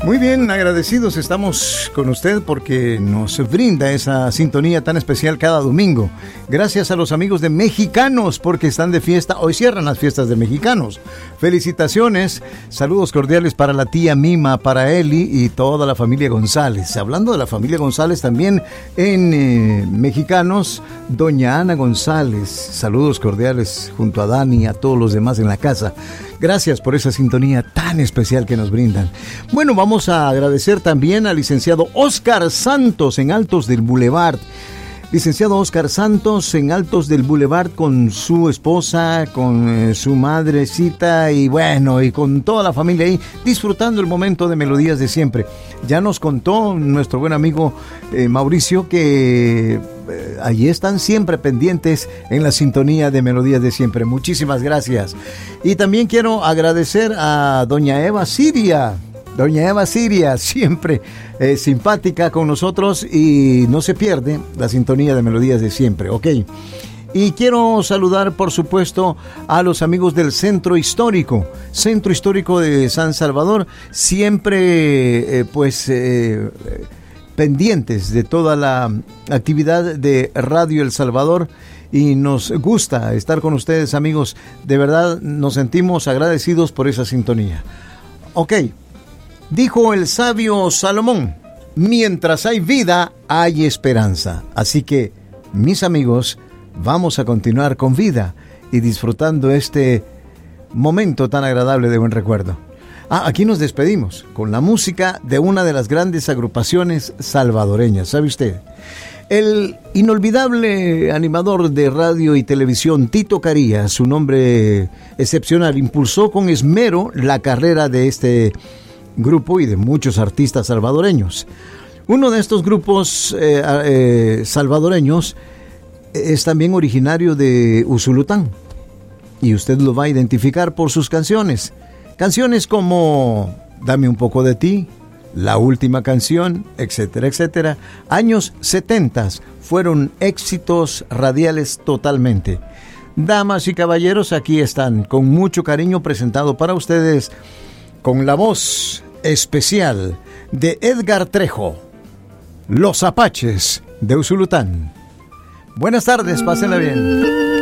Muy bien, agradecidos estamos con usted porque nos brinda esa sintonía tan especial cada domingo. Gracias a los amigos de Mexicanos porque están de fiesta. Hoy cierran las fiestas de Mexicanos. Felicitaciones, saludos cordiales para la tía Mima, para Eli y toda la familia González. Hablando de la familia González, también en Mexicanos, doña Ana González. Saludos cordiales junto a Dani y a todos los demás en la casa. Gracias por esa sintonía tan especial que nos brindan. Bueno, vamos a agradecer también al licenciado Oscar Santos en Altos del Boulevard. Licenciado Oscar Santos en Altos del Boulevard con su esposa, con su madrecita y bueno, y con toda la familia ahí disfrutando el momento de Melodías de Siempre. Ya nos contó nuestro buen amigo Mauricio que allí están siempre pendientes en la sintonía de Melodías de Siempre. Muchísimas gracias. Y también quiero agradecer a doña Eva Siria. Doña Eva Siria, siempre simpática con nosotros y no se pierde la sintonía de Melodías de Siempre, ¿ok? Y quiero saludar, por supuesto, a los amigos del Centro Histórico de San Salvador, siempre, pendientes de toda la actividad de Radio El Salvador. Y nos gusta estar con ustedes, amigos. De verdad, nos sentimos agradecidos por esa sintonía. Ok. Dijo el sabio Salomón, mientras hay vida, hay esperanza. Así que, mis amigos, vamos a continuar con vida y disfrutando este momento tan agradable de buen recuerdo. Aquí nos despedimos con la música de una de las grandes agrupaciones salvadoreñas, ¿sabe usted? El inolvidable animador de radio y televisión Tito Carías, su nombre excepcional, impulsó con esmero la carrera de este grupo y de muchos artistas salvadoreños. Uno de estos grupos salvadoreños es también originario de Usulután y usted lo va a identificar por sus canciones. Canciones como Dame un poco de ti, La última canción, etcétera, etcétera. Años 70 fueron éxitos radiales totalmente. Damas y caballeros, aquí están con mucho cariño presentado para ustedes con la voz especial de Edgar Trejo, Los Apaches de Usulután. Buenas tardes, pásenla bien.